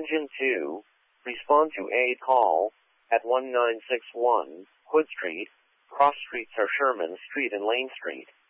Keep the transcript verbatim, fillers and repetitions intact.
Engine two, respond to aid call at one nine six one Hood Street. Cross streets are Sherman Street and Lane Street.